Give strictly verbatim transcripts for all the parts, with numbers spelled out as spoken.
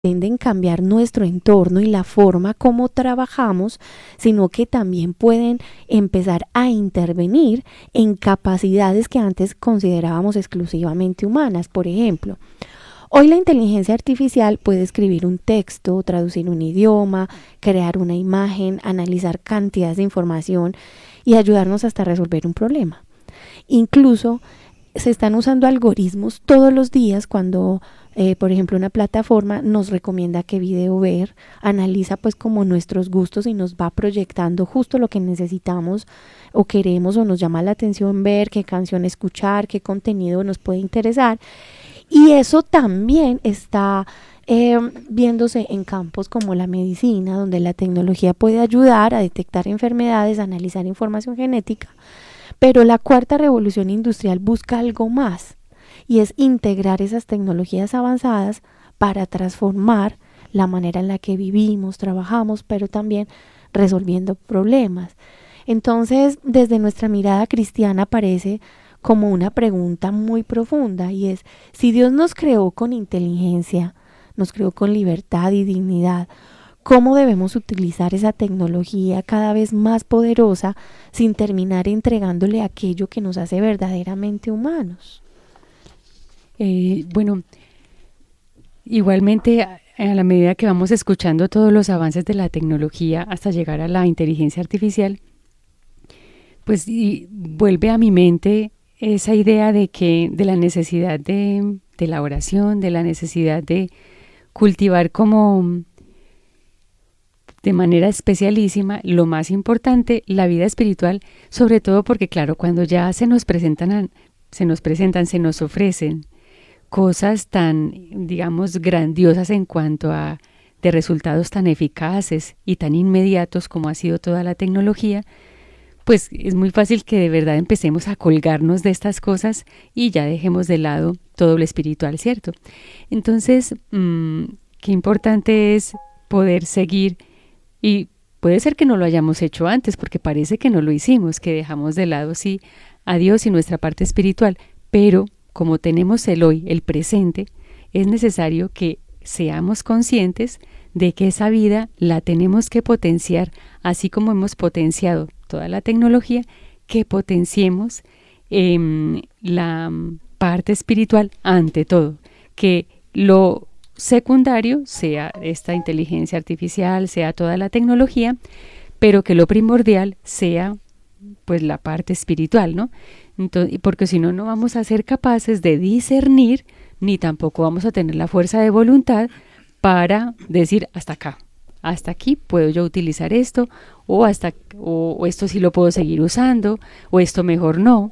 pretenden cambiar nuestro entorno y la forma como trabajamos, sino que también pueden empezar a intervenir en capacidades que antes considerábamos exclusivamente humanas. Por ejemplo, hoy la inteligencia artificial puede escribir un texto, traducir un idioma, crear una imagen, analizar cantidades de información y ayudarnos hasta resolver un problema. Incluso se están usando algoritmos todos los días cuando, eh, por ejemplo, una plataforma nos recomienda qué video ver, analiza pues como nuestros gustos y nos va proyectando justo lo que necesitamos o queremos o nos llama la atención ver, qué canción escuchar, qué contenido nos puede interesar. Y eso también está eh, viéndose en campos como la medicina, donde la tecnología puede ayudar a detectar enfermedades, a analizar información genética. Pero la cuarta revolución industrial busca algo más, y es integrar esas tecnologías avanzadas para transformar la manera en la que vivimos, trabajamos, pero también resolviendo problemas. Entonces, desde nuestra mirada cristiana aparece como una pregunta muy profunda, y es: si Dios nos creó con inteligencia, nos creó con libertad y dignidad, ¿cómo debemos utilizar esa tecnología cada vez más poderosa sin terminar entregándole aquello que nos hace verdaderamente humanos? Eh, bueno, igualmente a, a la medida que vamos escuchando todos los avances de la tecnología hasta llegar a la inteligencia artificial, pues y vuelve a mi mente esa idea de que de la necesidad de, de la oración, de la necesidad de cultivar como de manera especialísima, lo más importante, la vida espiritual, sobre todo porque, claro, cuando ya se nos presentan, se nos presentan, se nos ofrecen cosas tan, digamos, grandiosas en cuanto a de resultados tan eficaces y tan inmediatos como ha sido toda la tecnología, pues es muy fácil que de verdad empecemos a colgarnos de estas cosas y ya dejemos de lado todo lo espiritual, ¿cierto? Entonces, mmm, qué importante es poder seguir. Y puede ser que no lo hayamos hecho antes, porque parece que no lo hicimos, que dejamos de lado, sí, a Dios y nuestra parte espiritual. Pero como tenemos el hoy, el presente, es necesario que seamos conscientes de que esa vida la tenemos que potenciar, así como hemos potenciado toda la tecnología, que potenciemos eh, la parte espiritual ante todo, que lo secundario sea esta inteligencia artificial, sea toda la tecnología, pero que lo primordial sea pues la parte espiritual, ¿no? Entonces, porque si no, no vamos a ser capaces de discernir, ni tampoco vamos a tener la fuerza de voluntad para decir hasta acá, hasta aquí puedo yo utilizar esto, o hasta o, o esto sí lo puedo seguir usando, o esto mejor no.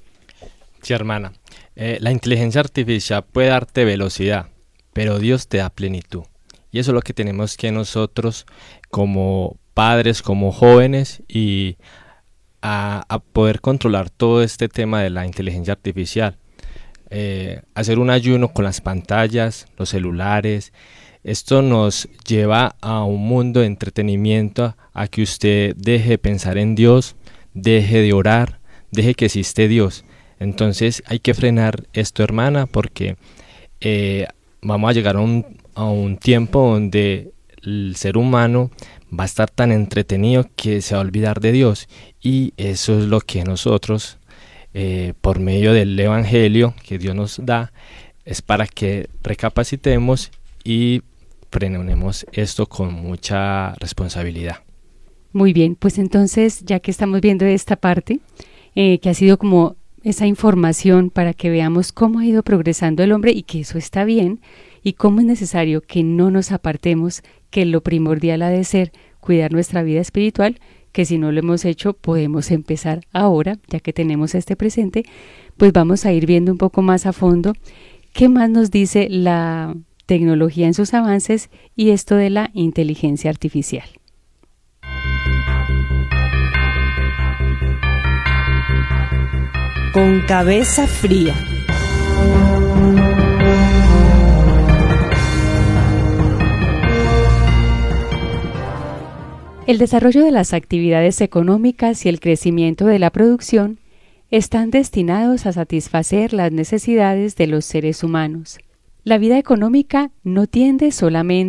Sí, hermana, eh, la inteligencia artificial puede darte velocidad, pero Dios te da plenitud. Y eso es lo que tenemos que nosotros como padres, como jóvenes, y a, a poder controlar todo este tema de la inteligencia artificial. Eh, hacer un ayuno con las pantallas, los celulares. Esto nos lleva a un mundo de entretenimiento, a que usted deje de pensar en Dios, deje de orar, deje que existe Dios. Entonces hay que frenar esto, hermana, porque eh, vamos a llegar a un, a un tiempo donde el ser humano va a estar tan entretenido que se va a olvidar de Dios, y eso es lo que nosotros, eh, por medio del Evangelio que Dios nos da, es para que recapacitemos y frenemos esto con mucha responsabilidad. Muy bien, pues entonces, ya que estamos viendo esta parte, eh, que ha sido como esa información para que veamos cómo ha ido progresando el hombre y que eso está bien, y cómo es necesario que no nos apartemos, que lo primordial ha de ser cuidar nuestra vida espiritual, que si no lo hemos hecho podemos empezar ahora, ya que tenemos este presente, pues vamos a ir viendo un poco más a fondo qué más nos dice la tecnología en sus avances y esto de la inteligencia artificial. Con cabeza fría. El desarrollo de las actividades económicas y el crecimiento de la producción están destinados a satisfacer las necesidades de los seres humanos. La vida económica no tiende solamente